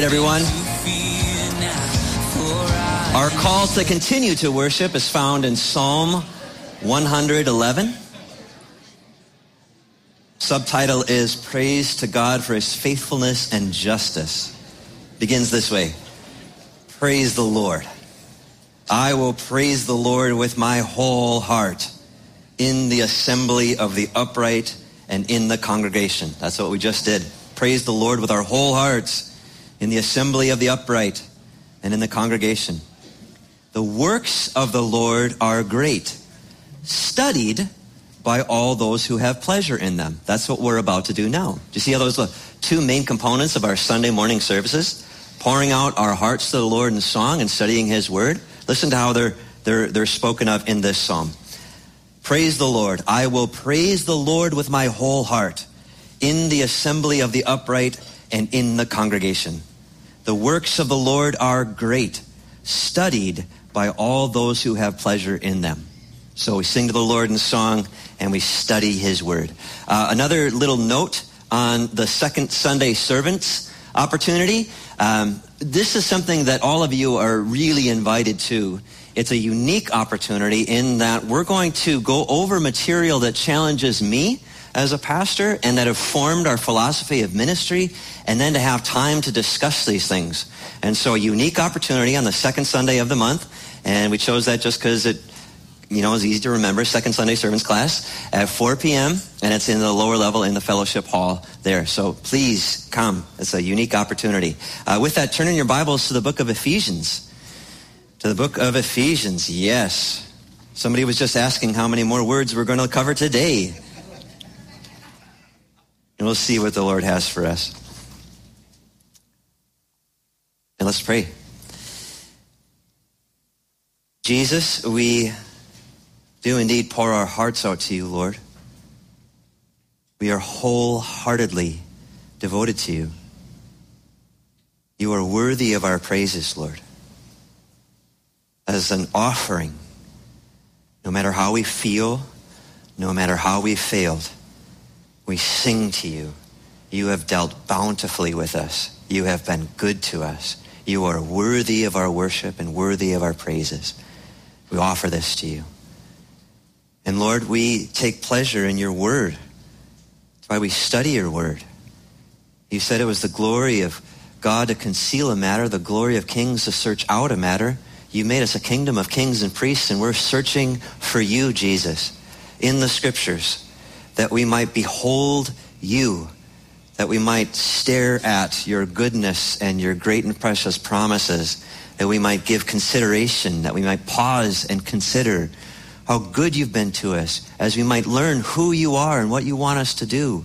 right, everyone. Our call to continue to worship is found in Psalm 111. Subtitle is Praise to God for His Faithfulness and Justice. Begins this way. Praise the Lord. I will praise the Lord with my whole heart in the assembly of the upright and in the congregation. That's what we just did. Praise the Lord with our whole hearts in the assembly of the upright and in the congregation. The works of the Lord are great, studied by all those who have pleasure in them. That's what we're about to do now. Do you see how those are two main components of our Sunday morning services? Pouring out our hearts to the Lord in song and studying His Word. Listen to how they're spoken of in this psalm. Praise the Lord. I will praise the Lord with my whole heart in the assembly of the upright and in the congregation. The works of the Lord are great, studied by all those who have pleasure in them. So we sing to the Lord in song and we study His Word. Another little note on the second Sunday servants opportunity. This is something that all of you are really invited to. It's a unique opportunity in that we're going to go over material that challenges me as a pastor and that have formed our philosophy of ministry, and then to have time to discuss these things. And so a unique opportunity on the second Sunday of the month, and we chose that just because it is easy to remember. Second Sunday servants class at 4 p.m. and it's in the lower level in the fellowship hall there. So please come. It's a unique opportunity. With that, turn in your Bibles to the book of Ephesians. To the book of Ephesians, yes. Somebody was just asking how many more words we're going to cover today. And we'll see what the Lord has for us. And let's pray. Jesus, we do indeed pour our hearts out to you, Lord. We are wholeheartedly devoted to you. You are worthy of our praises, Lord. As an offering, no matter how we feel, no matter how we failed, we sing to you. You have dealt bountifully with us. You have been good to us. You are worthy of our worship and worthy of our praises. We offer this to you. And Lord, we take pleasure in your word. That's why we study your word. You said it was the glory of God to conceal a matter, the glory of kings to search out a matter. You made us a kingdom of kings and priests, and we're searching for you, Jesus, in the scriptures, that we might behold you, that we might stare at your goodness and your great and precious promises, that we might give consideration, that we might pause and consider how good you've been to us, as we might learn who you are and what you want us to do.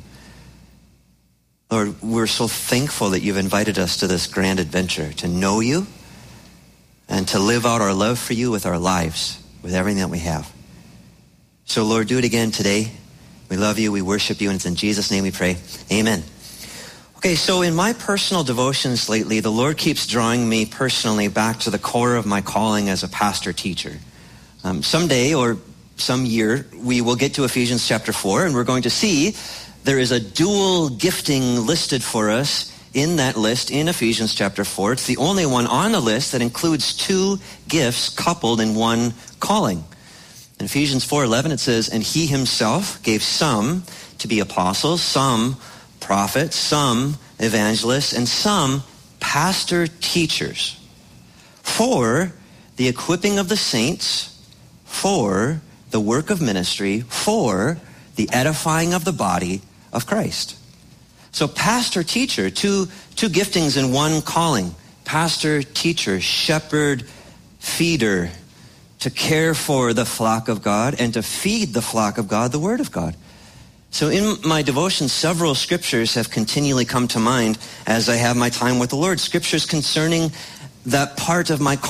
Lord, we're so thankful that you've invited us to this grand adventure, to know you and to live out our love for you with our lives, with everything that we have. So Lord, do it again today. We love you, we worship you, and it's in Jesus' name we pray. Amen. Okay, so in my personal devotions lately, the Lord keeps drawing me personally back to the core of my calling as a pastor-teacher. Someday or some year, we will get to Ephesians chapter 4, and we're going to see there is a dual gifting listed for us in that list in Ephesians chapter 4. It's the only one on the list that includes two gifts coupled in one calling. In Ephesians 4:11, it says, and he himself gave some to be apostles, some prophets, some evangelists, and some pastor teachers for the equipping of the saints, for the work of ministry, for the edifying of the body of Christ. So pastor teacher, two giftings in one calling. Pastor teacher, shepherd, feeder, to care for the flock of God and to feed the flock of God, the word of God. So in my devotion, several scriptures have continually come to mind as I have my time with the Lord. Scriptures concerning that part of my